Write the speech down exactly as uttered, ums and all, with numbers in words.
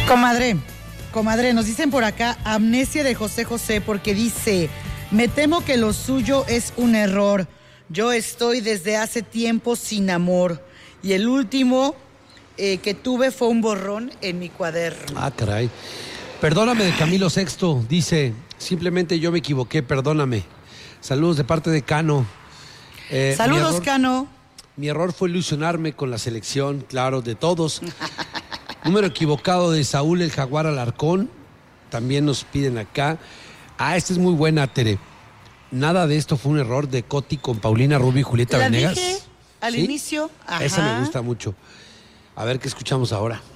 Comadre, comadre, nos dicen por acá amnesia de José José porque dice, me temo que lo suyo es un error. Yo estoy desde hace tiempo sin amor y el último eh, que tuve fue un borrón en mi cuaderno. Ah, caray. Perdóname de Camilo Sexto, dice, simplemente yo me equivoqué, perdóname. Saludos de parte de Cano. Eh, Saludos, mi error, Cano. Mi error fue ilusionarme con la selección, claro, de todos. Número equivocado de Saúl el Jaguar Alarcón, también nos piden acá. Ah, esta es muy buena, Tere. Nada de esto fue un error de Coti con Paulina Rubio y Julieta La Venegas. dije al ¿Sí? inicio. Ajá. Esa me gusta mucho. A ver qué escuchamos ahora.